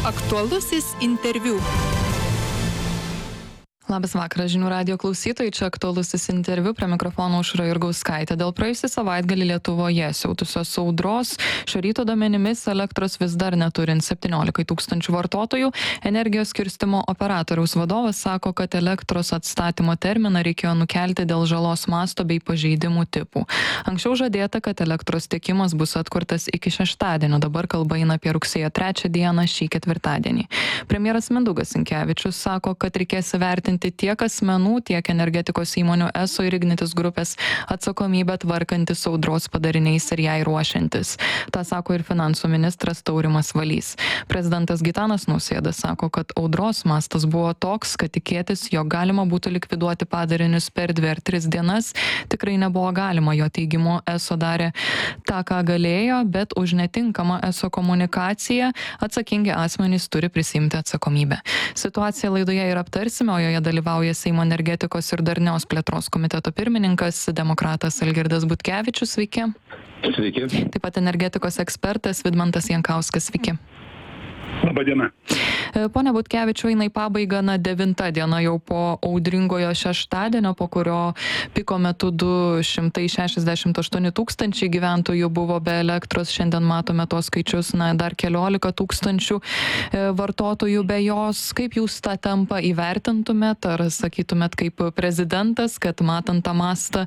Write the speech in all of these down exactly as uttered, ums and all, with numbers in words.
Aktualusis interviu. Labas vakaras, žinių radijo klausytojai, čia aktualusis interviu, prie mikrofono Aušra Jurgauskaitė. Dėl praėjusį savaitgalį Lietuvoje siautusios audros, šio ryto duomenimis elektros vis dar neturint septyniolika tūkstančių vartotojų, energijos skirstymo operatoriaus vadovas sako, kad elektros atstatymo terminą reikėjo nukelti dėl žalos masto bei pažeidimų tipų. Anksčiau žadėta, kad elektros tiekimas bus atkurtas iki šeštadienio, dabar kalba eina apie rugsėjo trečią dieną šį ketvirtadienį. Premjeras Mindaugas Sinkevičius sako, kad reikės įvertinti tiek asmenų, tiek energetikos įmonių eso ir Ignitis grupės atsakomybę tvarkantis audros padariniais ir jai ruošiantis. Ta sako ir finansų ministras Taurimas Valys. Prezidentas Gitanas Nausėda sako, kad audros mastas buvo toks, kad tikėtis, jog galima būtų likviduoti padarinius per dvi ar tris dienas, tikrai nebuvo galima. Jo teigimu, eso darė tą, ką galėjo, bet už netinkamą eso komunikaciją atsakingi asmenys turi prisimti atsakomybę. Situaciją laidoje ir aptarsime, o joje dalyvauja Seimo energetikos ir darnios plėtros komiteto pirmininkas, demokratas Algirdas Butkevičius. Sveiki. Sveiki. Taip pat energetikos ekspertas Vidmantas Jankauskas. Sveiki. Labą dieną. Pone Butkevičiau, eina į pabaigą na devinta diena jau po audringojo šeštadienio, po kurio piko metu du šimtai šešiasdešimt aštuoni tūkstančiai gyventojų buvo be elektros. Šiandien matome tos skaičius, na dar keliolika tūkstančių vartotojų be jos. Kaip jūs tą tempą įvertintumėt? Ar sakytumėt kaip prezidentas, kad matant tą mastą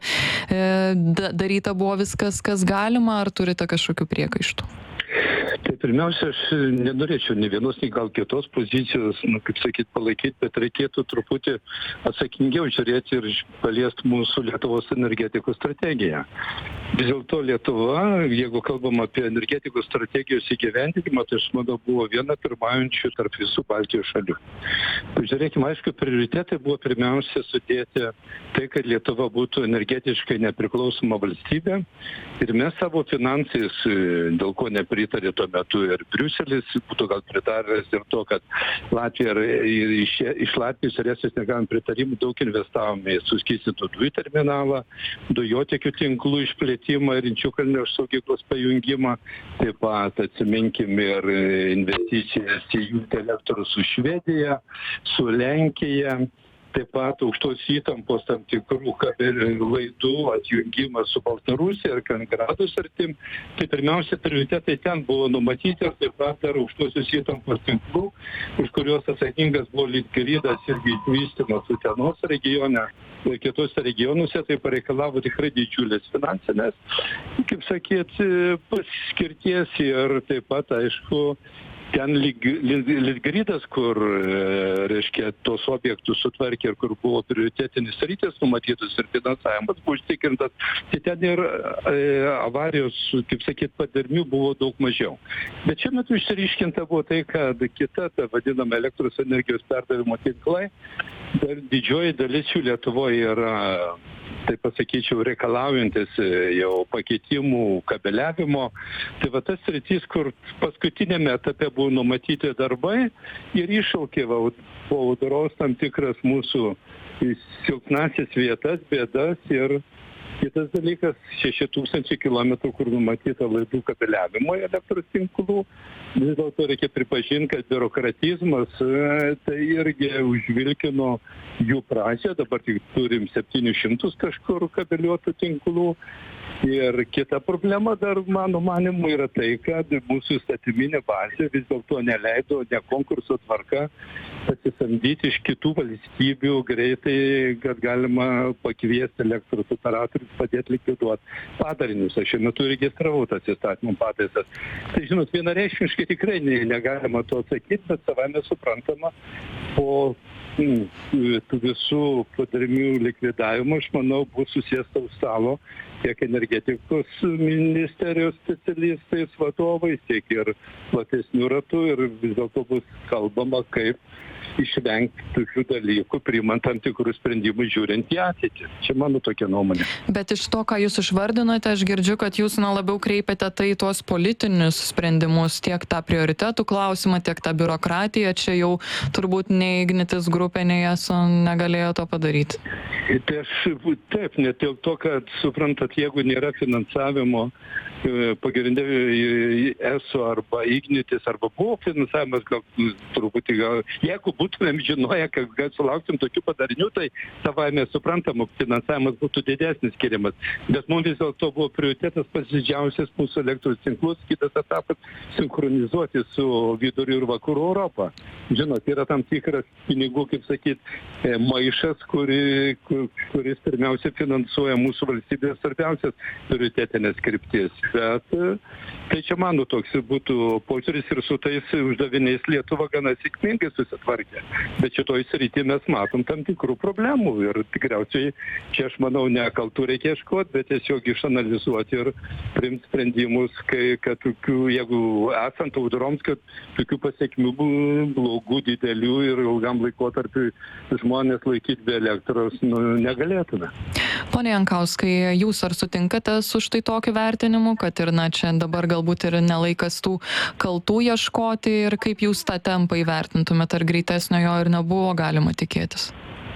daryta buvo viskas, kas galima, ar turite kažkokių priekaištų? Tai pirmiausia, aš nenorėčiau ne vienos, nei gal kitos pozicijos, nu, kaip sakyt, palaikyti, bet reikėtų truputį atsakingiau žiūrėti ir paliesti mūsų Lietuvos energetikos strategiją. Vis dėlto Lietuva, jeigu kalbam apie energetikos strategijos įgyvendinimą, tai aš manau buvo viena pirmaujančių tarp visų Baltijos šalių. Pažiūrėkime, aišku, prioritetai buvo pirmiausia sudėti tai, kad Lietuva būtų energetiškai nepriklausoma valstybė ir mes savo finansais, dėl ko nepritarė tuo metu ir Briuselis, būtų gal pritaręs ir to, kad Latvija ir iš, iš Latvijos ir Estijos negavom pritarimų, daug investavome į suskystintų dujų terminalą, dujotiekių tinklų išplėtimą ir Inčiukalnio saugyklos pajungimą, taip pat atsiminkim ir investicijas į jungtį elektros su Švedija, su Lenkija. Taip pat aukštos įtampos tam tikrų laidų atjungimas su Baltarusija ir Kaliningrados artim. Tai pirmiausia, prioritetai ten buvo numatyti ir taip pat dar aukštosios įtampos tinklų, už kuriuos atsakingas buvo Litgridas irgi vystymas Utenos regione ir kitose regionuose, tai pareikalavo tikrai didžiulės finansinės, kaip sakyt, paskirties ir taip pat, aišku, ten Litgridas, kur, reiškia, tos objektus sutvarkė ir kur buvo prioritetinis rytis numatytus ir finansavimas buvo užtikrintas, tai ten ir e, avarijos, kaip sakyt, padarnių buvo daug mažiau. Bet šiuo metu išsiryškinta buvo tai, kad kita, ta vadinama elektros energijos perdavimo tinklai, dar didžioji dalis jų Lietuvoje yra, tai pasakyčiau, reikalaujantis jau pakeitimų, kabeliavimo. Tai va tas sritis, kur paskutinėme etape buvo numatyti darbai ir iššaukė po audros tam tikras mūsų silpnąsias vietas, bėdas ir kitas dalykas, šeši tūkstančiai kilometrų, kur numatyta laidų kabeliavimo elektros tinklų. Vis dėlto reikia pripažinti, kad biurokratizmas tai irgi užvilkino jų pradžią. Dabar tik turim septynis šimtus kažkur kabeliuotų tinklų. Ir kita problema dar, mano manimu, yra tai, kad mūsų įstatyminė bazė vis dėlto neleido ne konkurso tvarka pasisamdyti iš kitų valstybių greitai, kad galima pakviesti elektros operatorius padėti likviduoti padarinius. Aš šiuo metu registravau tas įstatymų pataisas. Tai, žinot, vienareikšmiškai tikrai negalima to atsakyti, bet savame suprantama, po tų visų padarinių likvidavimo, aš manau, bus susėsta už stalo tiek energetikos ministerijos specialistais, vadovais, tiek ir platesnių ratų ir vis dėlto bus kalbama, kaip išvengti tokių dalykų, priimant tam tikrus sprendimus žiūrint į ateitį. Čia mano tokia nuomonė. Bet iš to, ką jūs išvardinote, aš girdžiu, kad jūs na, labiau kreipiate tai tuos politinius sprendimus, tiek tą prioritetų klausimą, tiek tą biurokratiją. Čia jau turbūt nei Ignitis grupė, nei eso negalėjo to padaryti. Tai aš taip, net dėl to, kad suprantat, žinot, jeigu nėra finansavimo, pagrindė eso arba Ignitis, arba buvo finansavimas, gal truputį gal, jeigu būtumėm žinoję, kad gal sulauksim tokių padarinių, tai savaime suprantama, finansavimas būtų didesnis skiriamas. Bet mums vis dėlto buvo prioritetas pats didžiausias mūsų elektros tinklus, kitas etapas sinchronizuoti su vidurio ir vakarų Europą. Žinot, yra tam tikras pinigų, kaip sakyt, maišas, kuri, kuris pirmiausia finansuoja mūsų valstybės svarbiausias prioritetinės kryptis. Bet tai čia mano toks būtų požiūris ir su tais uždaviniais Lietuva gana sėkmingai susitvarkė. Bet šitoj srity mes matom tam tikrų problemų ir tikriausiai čia aš manau ne kaltų reikia ieškoti, bet tiesiog išanalizuoti ir priimti sprendimus, kai, kad tokių, jeigu esant audroms, kad tokių pasiekmių blogų, didelių ir ilgam laikotarpiui žmonės laikyti be elektros nu, negalėtume. Pone Jankauskai, jūs ar sutinkate su štai tokiu vertinimu, kad ir na čia dabar galbūt ir nelaikas tų kaltų ieškoti ir kaip jūs tą tempą įvertintumėte, ar greitesnio jo ir nebuvo galima tikėtis?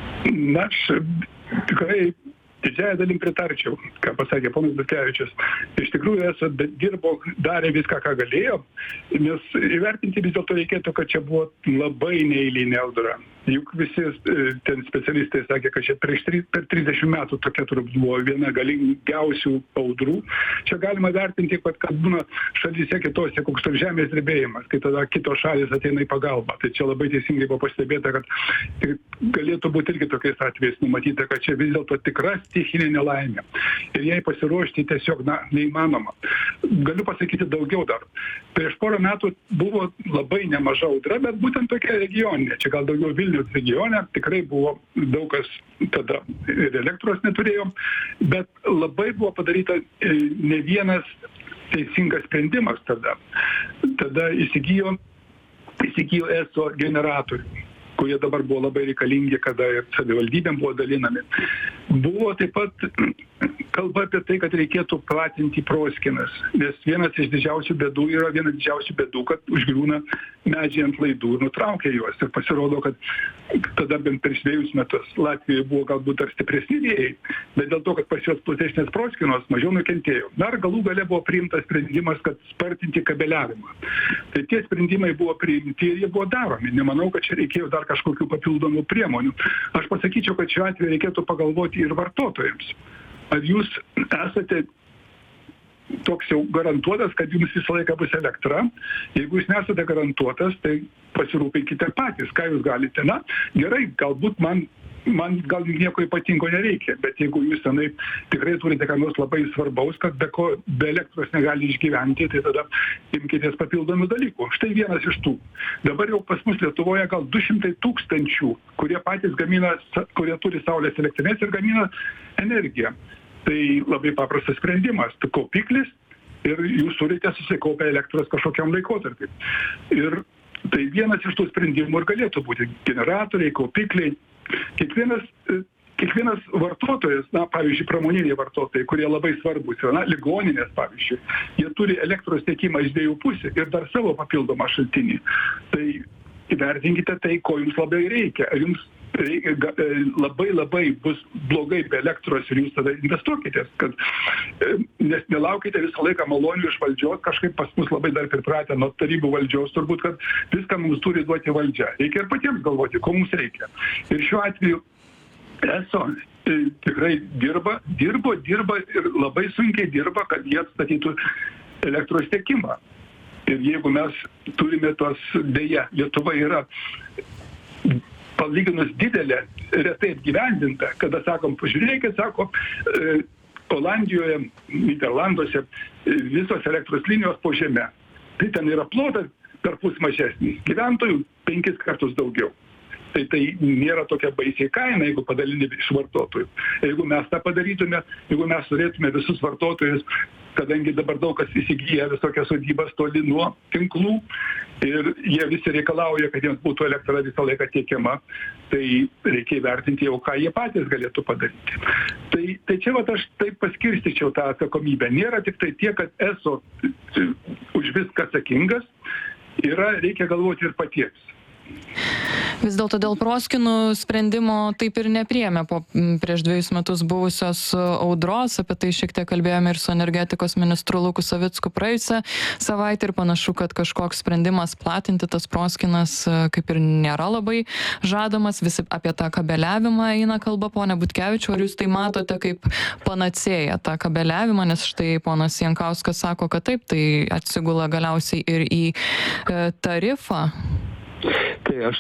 Na, aš tikrai didžiąją dalim pritarčiau, ką pasakė ponas Butkevičius. Iš tikrųjų, eso dirbo, darė viską, ką galėjo, nes įvertinti vis dėlto reikėtų, kad čia buvo labai neeilinė audra. Juk visi ten specialistai sakė, kad čia prieš per trisdešimt metų tokia turbūt buvo viena galingiausių audrų. Čia galima vertinti, kad, kad būna šalyse kitose, koks tur žemės drebėjimas, kai tada kitos šalys ateina į pagalbą. Tai čia labai teisingai buvo pastebėta, kad galėtų būti irgi tokiais atvejais numatyta, kad čia vis dėlto tikra stichinė nelaimė. Ir jai pasiruošti tiesiog na, neįmanoma. Galiu pasakyti daugiau dar. Prieš porą metų buvo labai nemaža audra, bet būtent tokia regioninė. Čia gal daugiau Vilniaus regione, tikrai buvo daug kas tada ir elektros neturėjo, bet labai buvo padaryta ne vienas teisingas sprendimas tada. Tada įsigijo, įsigijo eso generatorių, kurie dabar buvo labai reikalingi, kada ir savivaldybėm buvo dalinami. Buvo taip pat kalba apie tai, kad reikėtų platinti proskinas, nes vienas iš didžiausių bėdų yra vienas didžiausių bėdų, kad užgriūna medžiai ant laidų ir nutraukia juos. Ir pasirodo, kad tada bent prieš dviejus metus Latvijoje buvo galbūt dar stipresni vėjai, bet dėl to, kad pas juos platesnės proskinos, mažiau nukentėjo. Dar galų gale buvo priimtas sprendimas, kad spartinti kabeliavimą. Tai tie sprendimai buvo priimti ir jie buvo daromi. Nemanau, kad čia reikėjo dar kažkokių papildomų priemonių. Aš pasakyčiau, kad šiuo atveju reikėtų pagalvoti ir vartotojams. Ar jūs esate toks jau garantuotas, kad jums visą laiką bus elektra? Jeigu jūs nesate garantuotas, tai pasirūpinkite patys, ką jūs galite. Na, gerai, galbūt man, man gal nieko ypatingo nereikia, bet jeigu jūs tenai tikrai turite ką nors labai svarbaus, kad be, ko, be elektros negali išgyventi, tai tada imkitės papildomų dalykų. Štai vienas iš tų. Dabar jau pas mus Lietuvoje gal du šimtai tūkstančių, kurie patys gamina, kurie turi saulės elektrinės ir gamina energiją. Tai labai paprastas sprendimas. Tu kaupiklis ir jūs turite susikaupę elektros kažkokiam laikotarpiui. Ir tai vienas iš tų sprendimų ir galėtų būti generatoriai, kaupikliai. Kiekvienas, kiekvienas vartotojas, na, pavyzdžiui, pramoniniai vartotojai, kurie labai svarbus yra, na, ligoninės, pavyzdžiui, jie turi elektros tiekimą iš dviejų pusių ir dar savo papildomą šaltinį. Tai įvertinkite tai, ko jums labai reikia. Ar jums labai labai bus blogai be elektros ir jūs tada investuokitės, kad, nes nelaukite visą laiką malonių iš valdžios, kažkaip pas mus labai dar pripratę nuo tarybų valdžios, turbūt, kad viską mums turi duoti valdžia. Reikia ir patiems galvoti, ko mums reikia. Ir šiuo atveju eso tikrai dirba, dirbo, dirba ir labai sunkiai dirba, kad jie atstatytų elektros tiekimą. Ir jeigu mes turime tos, dėja, Lietuva yra palyginus didelė, retai apgyvendinta, kada sakom, pažiūrėkit, sako, e, Olandijoje, Nyderlanduose visos elektros linijos po žeme. Tai ten yra plotas perpus mažesnis, gyventojų penkis kartus daugiau. Tai tai nėra tokia baisiai kaina, jeigu padalini iš vartotojų. Jeigu mes tą padarytume, jeigu mes turėtume visus vartotojus, kadangi dabar daug kas įsigyja visokias sodybas toli nuo tinklų ir jie visi reikalauja, kad jiems būtų elektra visą laiką tiekiama, tai reikia įvertinti jau, ką jie patys galėtų padaryti. Tai, tai čia vat aš taip paskirstyčiau tą atsakomybę. Nėra tik tai tie, kad eso už viską atsakingas, yra, reikia galvoti ir patiems. Vis dėlto dėl proskynų sprendimo taip ir nepriėmė po prieš dviejus metus buvusios audros. Apie tai šiek tiek kalbėjome ir su energetikos ministru Luku Savicku praėjusią savaitę ir panašu, kad kažkoks sprendimas platinti tas proskynas kaip ir nėra labai žadamas. Visi apie tą kabeliavimą eina kalba, pone Butkevičiau, ar jūs tai matote kaip panacėją tą kabeliavimą, nes štai ponas Jankauskas sako, kad taip, tai atsigula galiausiai ir į e, tarifą. Tai aš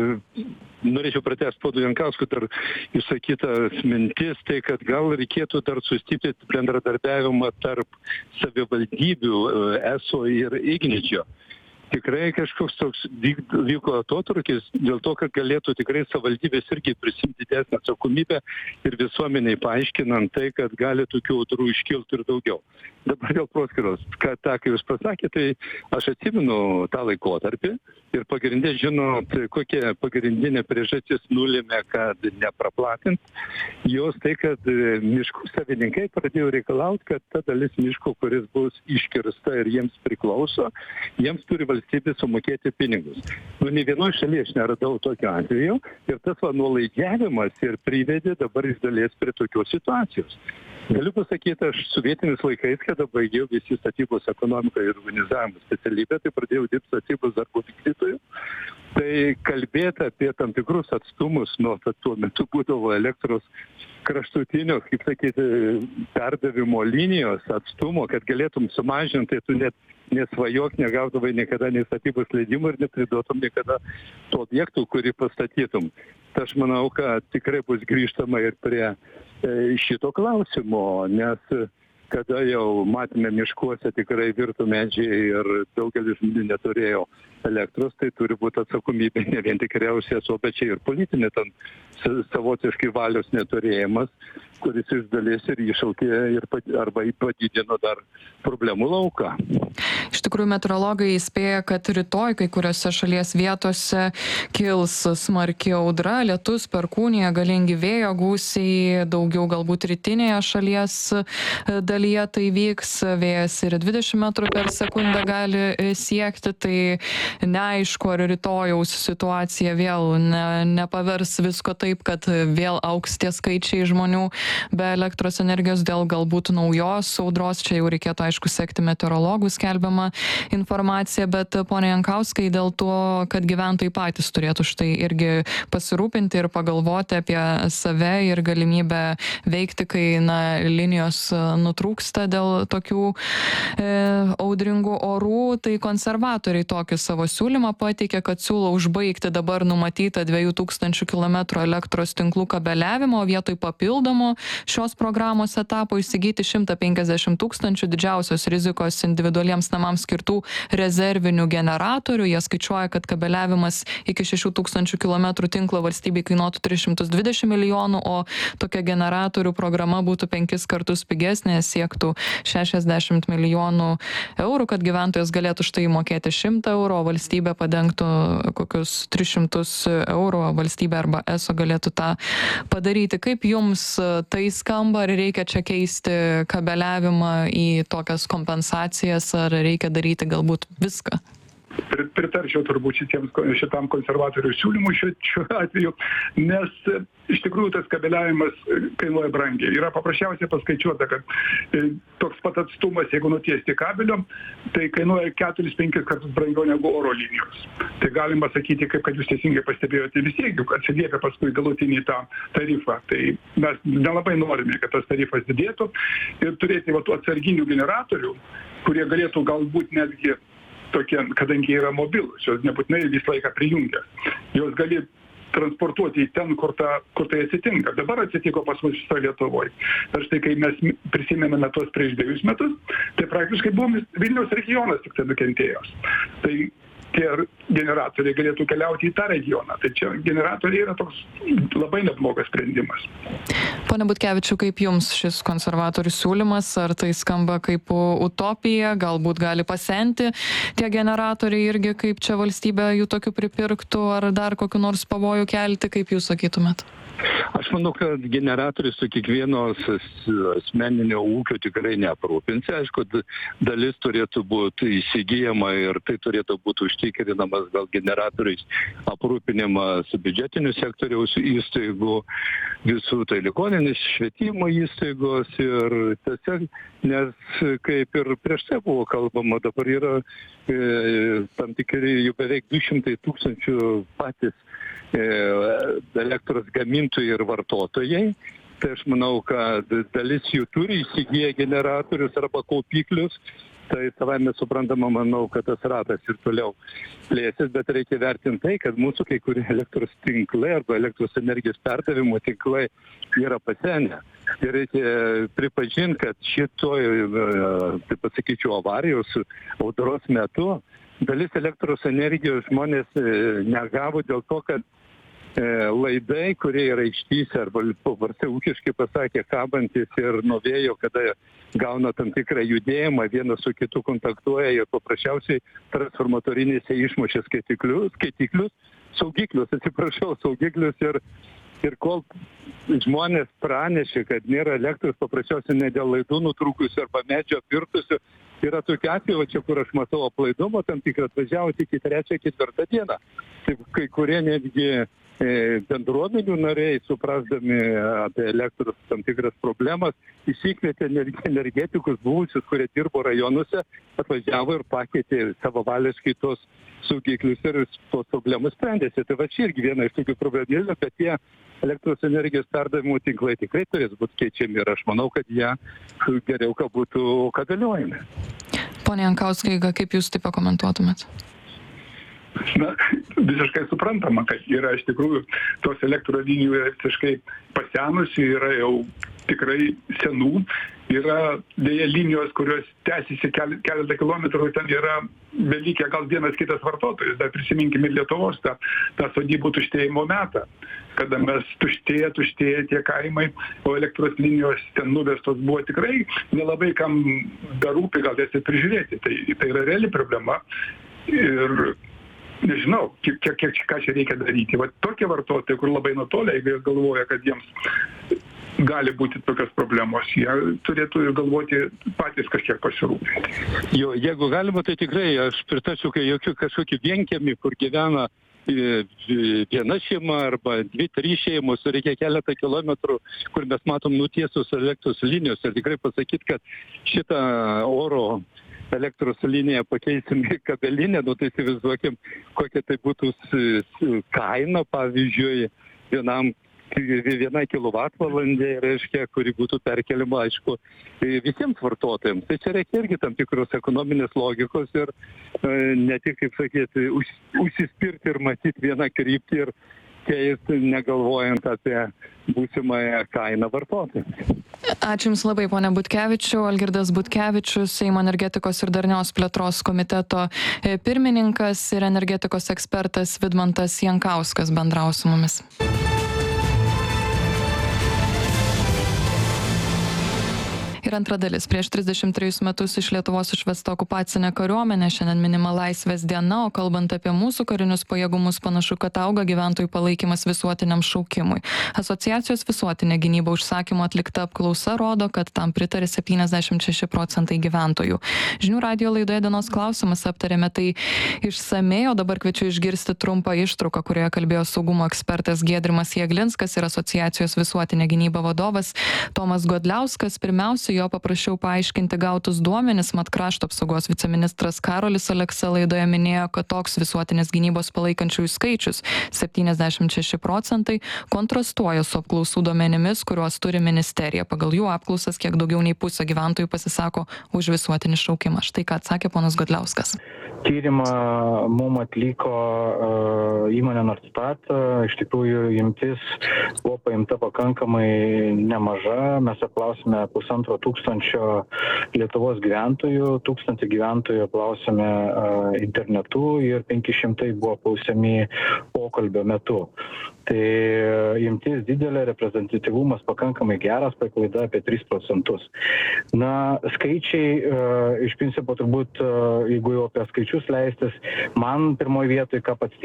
norėčiau pratęsti pono Jankausko dar išsakytas mintis, tai kad gal reikėtų dar sustiprinti bendradarbiavimą tarp savivaldybių eso ir Igničio. Tikrai kažkoks toks vyko atotrūkis dėl to, kad galėtų tikrai savivaldybės irgi prisimti didesnę atsakomybę ir visuomeniai paaiškinant tai, kad gali tokių audrų iškilti ir daugiau. Dabar dėl proskyros, ką tą, kai jūs pasakėte, tai aš atsimenu tą laikotarpį ir pagrindė žinot, kokia pagrindinė priežastis nulėmė, kad nepraplatint jos tai, kad miškų savininkai pradėjo reikalauti, kad ta dalis miško, kuris bus iškirsta ir jiems priklauso, jiems turi valstybė sumokėti pinigus. Nu, nei vienoje šalyje aš neradau tokio atveju ir tas va nuolaidžiavimas ir privedė dabar iš dalies prie tokios situacijos. Galiu pasakyti, aš sovietiniais laikais, kada baigiau visi statybos ekonomiką ir urbanizavimo specialybę, tai pradėjau dirbti statybos darbų vykdytojų. Tai kalbėti apie tam tikrus atstumus, nuo tuo metu būdavo elektros kraštutinio, kaip sakyti, perdavimo linijos atstumo, kad galėtum sumažinti, tai tu net nesvajok, negaudavai niekada nei statybos leidimų ir nepriduotum niekada to objektų, kurį pastatytum. Tai aš manau, kad tikrai bus grįžtama ir prie e, šito klausimo, nes kada jau matėme miškuose tikrai virtų medžiai ir daugelis žmonių neturėjo elektros, tai turi būti atsakomybė ne vien tikriausiai eso, bet čia ir politinė ten savotiškai valios neturėjimas, kuris iš dalies ir iššaukė ir arba padidino dar problemų lauką. Iš tikrųjų, meteorologai įspėja, kad rytoj kai kuriuose šalies vietose kils smarki audra, lietus, perkūnija, galingi vėjo gūsiai, daugiau galbūt rytinėje šalies dalyje tai vyks, vėjas ir dvidešimt metrų per sekundę gali siekti, tai neaišku, ar rytojaus situacija vėl ne, nepavers visko taip, kad vėl auks tie skaičiai žmonių be elektros energijos dėl galbūt naujos audros. Čia jau reikėtų, aišku, sekti meteorologų skelbiamą informaciją, bet pone Jankauskai, dėl to, kad gyventojai patys turėtų štai irgi pasirūpinti ir pagalvoti apie save ir galimybę veikti, kai na, linijos nutrūksta dėl tokių e, audringų orų, tai konservatoriai tokį savo siūlymą pateikė, kad siūlo užbaigti dabar numatytą dviejų tūkstančių kilometrų elektros tinklų kabeliavimo, vietoj papildomo šios programos etapo įsigyti šimtą penkiasdešimt tūkstančių didžiausios rizikos individualiems namams skirtų rezervinių generatorių. Jie skaičiuoja, kad kabeliavimas iki šešių tūkstančių kilometrų tinklo valstybei kainuotų tris šimtus dvidešimt milijonų, o tokia generatorių programa būtų penkis kartus pigesnė, siektų šešiasdešimt milijonų eurų, kad gyventojas galėtų štai mokėti šimtą eurų, o valstybė padengtų kokius tris šimtus eurų, valstybė arba eso galėtų tą padaryti. Kaip jums tai skamba, ar reikia čia keisti kabeliavimą į tokias kompensacijas, ar reikia daryti galbūt viską? Pritarčiau turbūt šitiems, šitam konservatorių siūlymui šiuo atveju, nes iš tikrųjų tas kabeliavimas kainuoja brangiai. Yra paprasčiausiai paskaičiuota, kad toks pat atstumas, jeigu nutiesti kabelio, tai kainuoja keturis penkis kartus brangiau negu oro linijos. Tai galima sakyti, kaip kad jūs teisingai pastebėjote, vis tiek juk atsiliepia paskui galutinį tą tarifą. Tai mes nelabai norime, kad tas tarifas didėtų ir turėti va, tų atsarginių generatorių, kurie galėtų galbūt netgi tokie, kadangi yra mobilus, jos nebūtinai visą laiką prijungia. Jos gali transportuoti į ten, kur, ta, kur tai atsitinka. Dabar atsitiko pas mus viso Lietuvoje. Ir štai, kai mes prisimename tuos prieš dviejus metus, tai praktiškai buvo Vilniaus regionas tik tai nukentėjęs. Tai tie generatoriai galėtų keliauti į tą regioną. Tai čia generatoriai yra toks labai neblogas sprendimas. Pone Butkevičiau, kaip jums šis konservatorių siūlymas? Ar tai skamba kaip utopija? Galbūt gali pasenti tie generatoriai irgi, kaip čia valstybė jų tokių pripirktų, ar dar kokiu nors pavojų kelti, kaip jūs sakytumėt? Aš manau, kad generatorius su kiekvieno asmeninio ūkio tikrai neaprūpinsi. Aišku, dalis turėtų būti įsigyjama ir tai turėtų būti užtikrinamas gal generatoriais aprūpinimas biudžetinių sektoriaus įstaigų, visų tai ligoninės, švietimo įstaigos ir tiesiog, nes kaip ir prieš tai buvo kalbama, dabar yra e, tam tikri jau beveik du šimtai tūkstančių patys elektros gamintojai ir vartotojai. Tai aš manau, kad dalis jų turi įsigiję generatorius arba kaupiklius. Tai savame suprantama, manau, kad tas ratas ir toliau plėsis, bet reikia vertinti tai, kad mūsų kai kurie elektros tinklai arba elektros energijos perdavimo tinklai yra pasenę. Ir reikia pripažinti, kad šitoj, taip pasakyčiau, avarijos audros metu dalis elektros energijos žmonės negavo dėl to, kad laidai, kurie yra ištįsę arba paprastai ūkiškai pasakė, kabantis ir nuo vėjo, kada gauna tam tikrą judėjimą, vienas su kitu kontaktuoja ir paprasčiausiai transformatorinėse išmušė skaitiklius, skaitiklius, saugiklius, atsiprašau, saugiklius ir, ir kol žmonės pranešė, kad nėra elektros, paprasčiausiai ne dėl laidų nutrūkusių arba medžio apvirtusių, yra tokiu atveju, čia kur aš matau aplaidumą, tam tikrą atvažiavo tik į trečią, ketvirtą dieną. Taip, kai kurie netgi e, bendruomenių nariai, suprasdami apie elektros tam tikras problemas, įsikvietė energetikus buvusius, kurie dirbo rajonuose, atvažiavo ir pakeitė savavališkai tos saugiklius ir tos problemos sprendėsi. Tai va čia irgi viena iš tokių problemėlių, bet tie elektros energijos perdavimo tinklai tikrai turės būti keičiami ir aš manau, kad jie geriau, kad būtų kabeliuojami. Pone Jankauskai, kaip jūs tai pakomentuotumėt? Na, visiškai suprantama, kad yra iš tikrųjų tos elektros linijų yra visiškai pasenusių, yra jau tikrai senų, yra dėja linijos, kurios tęsiasi keletą kilometrų, ten yra belikę gal vienas kitas vartotojas, dar prisiminkime Lietuvos tą, tą sodybų tuštėjimo metą, kada mes tuštėja, tuštėja tie kaimai, o elektros linijos ten nuvestos buvo tikrai nelabai kam dar rūpi gal jas prižiūrėti, tai, tai yra reali problema ir nežinau, kiek, kiek, kiek, ką čia reikia daryti. Va tokie vartotojai, kur labai nutolę, jeigu jie galvoja, kad jiems gali būti tokios problemos, jie turėtų galvoti patys kažkiek pasirūpinti. Jo, jeigu galima, tai tikrai aš pritačiau, kai jokių kažkokių vienkiemį, kur gyvena viena šeima arba dvi, trys šeimos, reikia keletą kilometrų, kur mes matom nutiesus elektros linijos. Ir tikrai pasakyti, kad šitą oro elektros liniją pakeisim į kabelinę, nu tai įsivaizduokim, kokia tai būtų kaina, pavyzdžiui, vienam vienai kilovatvalandė, reiškia, kuri būtų perkeliama, aišku, visiems vartotojams. Tai čia reikia irgi tam tikros ekonominės logikos ir ne tik, kaip sakyti, už, užsispirti ir matyti vieną kryptį ir keisti, negalvojant apie būsimąją kainą vartotojams. Ačiū Jums labai, ponia Butkevičiau. Algirdas Butkevičius, Seimo energetikos ir darnios plėtros komiteto pirmininkas ir energetikos ekspertas Vidmantas Jankauskas bendravo su mumis. Ir antra dalis. Prieš trisdešimt trejus metus iš Lietuvos išvesta okupacinė kariuomenė, šiandien minima Laisvės diena, o kalbant apie mūsų karinius pajėgumus, panašu, kad auga gyventojų palaikymas visuotiniam šaukimui. Asociacijos visuotinė gynyba užsakymo atlikta apklausa rodo, kad tam pritarė septyniasdešimt šeši procentai gyventojų. Žinių radijo laidoje dienos klausimas aptarėme tai išsamei, o dabar kviečiu išgirsti trumpą ištrauką, kurioje kalbėjo saugumo ekspertas Giedrimas Jeglinskas ir asociacijos visuotinė gynyba vadovas Tomas Godliauskas. Pirmiausia, jo paprašiau paaiškinti gautus duomenis, mat krašto apsaugos viceministras Karolis Aleksa laidoje minėjo, kad toks visuotinės gynybos palaikančiųjų skaičius septyniasdešimt šeši procentai kontrastuoja su apklausų duomenimis, kuriuos turi ministerija. Pagal jų apklausas kiek daugiau nei pusė gyventojų pasisako už visuotinį šaukimą. Štai ką atsakė ponas Godliauskas. Tyrimą mum atliko uh, įmonė Nordstat. Iš tikrųjų, imtis buvo paimta pakankamai nemaža. Mes apklausėme pusantro tūkstančio Lietuvos gyventojų, tūkstantį gyventojų apklausėme uh, internetu ir penki šimtai buvo apklausiami pokalbio metu. Tai imtis didelė, reprezentatyvumas pakankamai geras, paklaida apie tris procentus. Na, skaičiai, uh, iš principo turbūt, uh, jeigu jau apie skaičius leistis, man pirmoje vietoje, ką pats tyrimas parodė,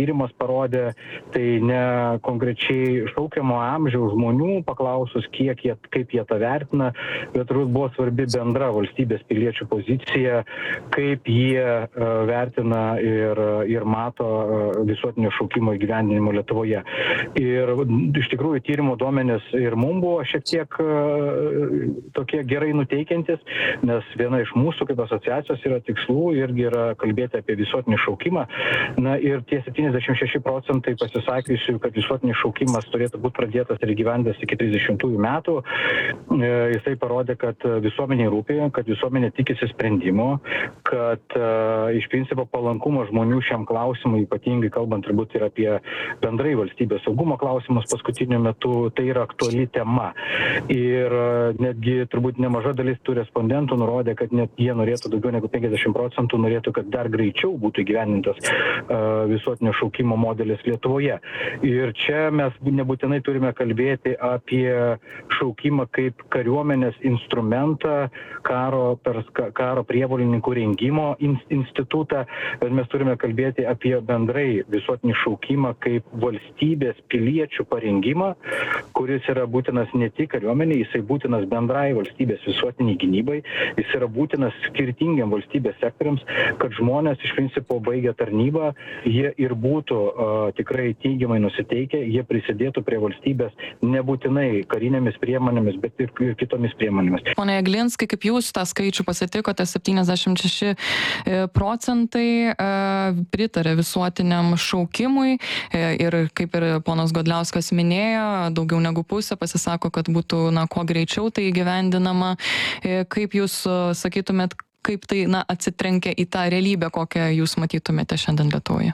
parodė, tai ne konkrečiai šaukiamo amžiaus žmonių paklausus, kiek jie, kaip jie tą vertina, bet turbūt buvo svarbi bendra valstybės piliečių pozicija, kaip jie uh, vertina ir, ir mato uh, visuotinio šaukimo įgyvendinimo Lietuvoje. Ir iš tikrųjų tyrimo duomenys ir mums buvo šiek tiek uh, tokie gerai nuteikiantis, nes viena iš mūsų kaip asociacijos yra tikslų irgi yra kalbėti apie visuotinį šaukimą. Na ir tie septyniasdešimt šeši procentai pasisakiusių, kad visuotinis šaukimas turėtų būti pradėtas ir įgyvendintas iki trisdešimtųjų metų. E, jisai parodė, kad visuomeniai rūpi, kad visuomenė tikisi sprendimų, kad e, iš principo palankumo žmonių šiam klausimui, ypatingai kalbant turbūt ir apie bendrai valstybės saugumo klausimus paskutiniu metu, tai yra aktuali tema. Ir netgi turbūt nemaža dalis tų respondentų nurodė, kad net jie norėtų daugiau negu penkiasdešimt procentų norėtų, kad dar greičiau būtų įgyvendintas uh, visuotinio šaukimo modelis Lietuvoje. Ir čia mes nebūtinai turime kalbėti apie šaukimą kaip kariuomenės instrumentą, karo, per karo prievolininkų rengimo institutą, bet mes turime kalbėti apie bendrai visuotinį šaukimą kaip valstybės piliečių parengimą, kuris yra būtinas ne tik kariuomeniai, jisai būtinas bendrai valstybės visuotiniai gynybai, jis yra būtinas skirtingiam valstybės sektoriams, kad žmonės iš principo baigę tarnybą, jie ir būtų uh, tikrai teigiamai nusiteikę, jie prisidėtų prie valstybės nebūtinai karinėmis priemonėmis, bet ir, ir kitomis priemonėmis. Pone Jeglinskai, kaip jūs tą skaičių pasitikote, septyniasdešimt šeši procentai uh, pritarė visuotiniam šaukimui uh, ir kaip ir ponas Godliauskas minėjo, daugiau negu pusė pasisako, kad būtų na, kuo greičiau tai įgyvendinama. Uh, kaip jūs uh, sakytumėt, kaip tai na, atsitrenkia į tą realybę, kokią jūs matytumėte šiandien Lietuvoje?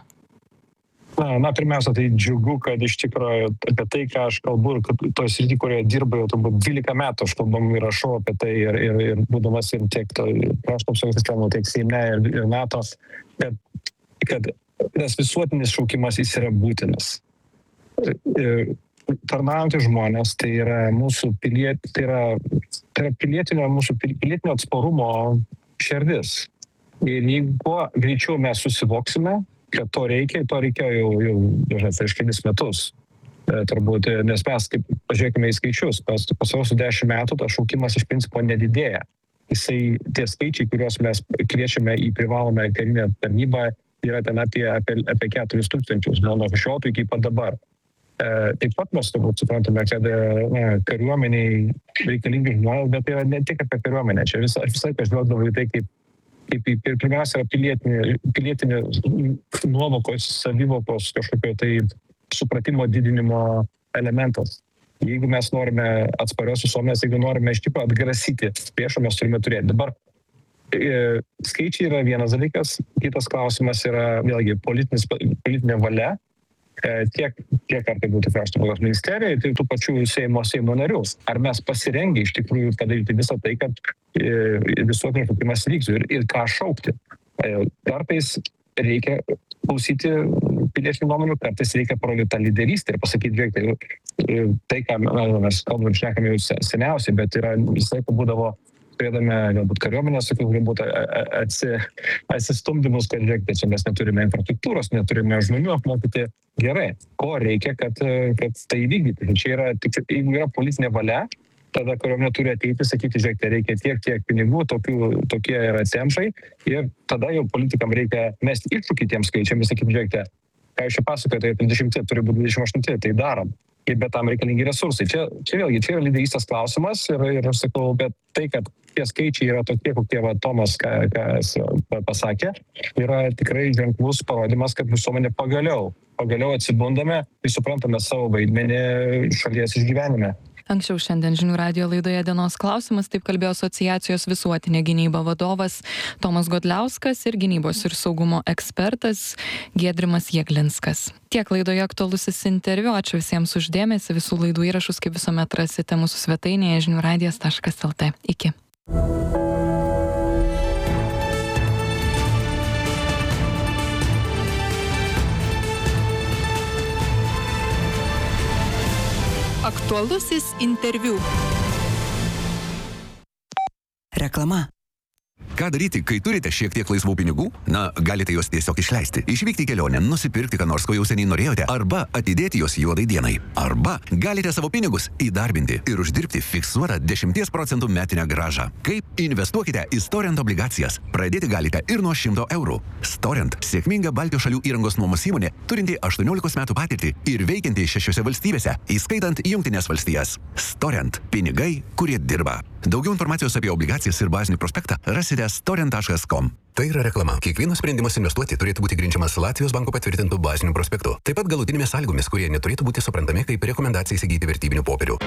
Na, na, pirmiausia, tai džiugu, kad iš tikrųjų apie tai, ką aš kalbu, ir kad toj srity, kurioje dirba jau turbūt dvylika metų, aš kalbam ir rašau apie tai, ir, ir, ir būdamas ir tiek to krašto apsaugos sistemų, tiek Seime ir, ir NATO, kad, kad tas visuotinis šaukimas jis yra būtinas. Ir, tarnaujantys žmonės, tai yra mūsų piliet, tai yra, tai yra pilietinio, mūsų pilietinio atsparumo širdis. Ir jeigu kuo greičiau mes susivoksime, kad to reikia, to reikia jau, jau, jau prieš kelis metus. E, turbūt, nes mes, kaip pažiūrėkime į skaičius, pas pasarosius dešimt metų tas šaukimas iš principo nedidėja. Jisai, tie skaičiai, kuriuos mes kviečiame į privalomą karinę tarnybą, yra ten apie, apie, apie keturis tūkstančius, nuo šešioliktų iki pat dabar. E, taip pat mes turbūt suprantame, kad na, kariuomeniai reikalingi žmonės, bet tai yra ne tik apie kariuomenę. Čia vis, aš visai pažvelgdavau į tai, kaip, kaip ir pirmiausia yra pilietinė, pilietinė nuovokos, savivokos kažkokio tai supratimo didinimo elementas. Jeigu mes norime atsparios visuomenės, jeigu norime iš tikrųjų atgrasyti priešą, mes turime turėti. Dabar e, skaičiai yra vienas dalykas, kitas klausimas yra vėlgi politinė valia. Tiek, tiek ar tai būtų krašto apsaugos ministerija, tai tų pačių Seimo, Seimo narių. Ar mes pasirengę iš tikrųjų padaryti visą tai, kad visuotinis šaukimas vyktų ir, ir ką šaukti. Kartais reikia klausyti piliečių nuomonių, kartais reikia parodyti tą lyderystę ir pasakyti, žiūrėkite, tai, ką mes kalbame ir šnekame jau seniausiai, bet yra visai būdavo turėdame galbūt kariuomenės, galbūt atsi, atsistumdymus, kad žiūrėkite, čia mes neturime infrastruktūros, neturime žmonių apmokyti. Gerai, ko reikia, kad, kad tai įvykdyti. Čia yra, tik, jeigu yra politinė valia, tada kariuomenė turi ateiti, sakyti, žiūrėkite, reikia tiek, tiek pinigų, tokių, tokie yra cemšai, ir tada jau politikam reikia mesti iššūkį tiems skaičiam ir sakyti, žiūrėkite, ką jūs čia pasakojate, tai trisdešimt turi būti dvidešimt aštuoni, tai darom. Bet tam reikalingi resursai. Čia, čia vėlgi, čia yra lyderystės klausimas ir, ir aš sakau, bet tai, kad tie skaičiai yra tokie, kokie va, Tomas ką, ką pasakė, yra tikrai ženklus parodimas, kad visuomenė pagaliau, pagaliau atsibundame ir suprantame savo vaidmenį šalies išgyvenime. Anksčiau šiandien Žinių radijo laidoje Dienos klausimas taip kalbėjo asociacijos Visuotinė gynyba vadovas Tomas Godliauskas ir gynybos ir saugumo ekspertas Giedrimas Jeglinskas. Tiek laidoje aktualusis interviu. Ačiū visiems už dėmesį. Visų laidų įrašus kaip visuomet rasite mūsų svetainėje žinių radijas taškas lt. Iki. Aktualusis interviu. Reklama. Ką daryti, kai turite šiek tiek laisvų pinigų? Na, galite juos tiesiog išleisti. Išvykti į kelionę, nusipirkti ką nors, ko jau seniai norėjote, arba atidėti juos juodai dienai. Arba galite savo pinigus įdarbinti ir uždirbti fiksuotą dešimties procentų metinę grąžą. Kaip? Investuokite į Storent obligacijas. Pradėti galite ir nuo šimto eurų. Storent – sėkminga Baltijos šalių įrangos nuomos įmonė, turinti aštuoniolikos metų patirtį ir veikianti šešiose valstybėse, įskaitant Jungtines valstijas. Storent – pinigai, kurie dirba. Daugiau informacijos apie obligacijas ir bazinį prospektą rasite storent taškas com. Tai yra reklama. Kiekvienas sprendimas investuoti turėtų būti grindžiamas Latvijos banko patvirtintų bazinių prospektų. Taip pat galutinėmis sąlygomis, kurie neturėtų būti suprantami kaip rekomendacija įsigyti vertybinių popierių.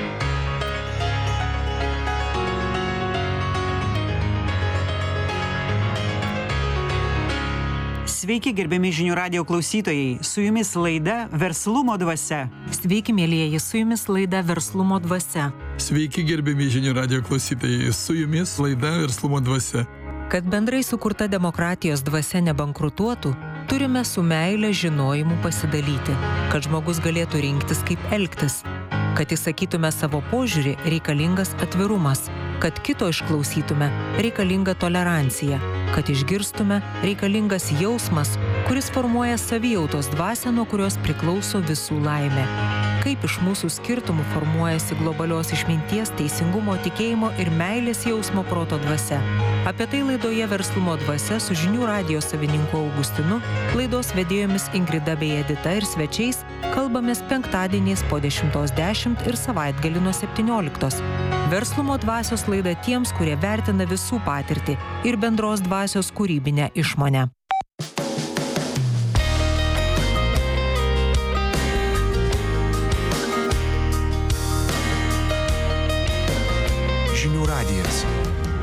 Sveiki, gerbiami žinių radijo klausytojai. Su jumis laida Verslumo dvasia. Sveiki, mielieji, su jumis laida Verslumo dvasia. Sveiki, gerbiami žinių radijo klausytojai. Su jumis laida Verslumo dvasia. Kad bendrai sukurta demokratijos dvasia nebankrutuotų, turime su meile žinojimu pasidalyti, kad žmogus galėtų rinktis, kaip elgtis. Kad įsakytume savo požiūrį, reikalingas atvirumas. Kad kito išklausytume, reikalinga tolerancija. Kad išgirstume, reikalingas jausmas, kuris formuoja savijautos dvasią, nuo kurios priklauso visų laimė. Kaip iš mūsų skirtumų formuojasi globalios išminties, teisingumo, tikėjimo ir meilės jausmo proto dvasia. Apie tai laidoje Verslumo dvasia su žinių radijo savininku Augustinu, laidos vedėjomis Ingrida bei Edita ir svečiais kalbamės penktadieniais po dešimtos dešimt ir savaitgalį nuo septynioliktos. Verslumo dvasios laida tiems, kurie vertina visų patirtį ir bendros dvasios kūrybinę išmonę. Žinių radijas.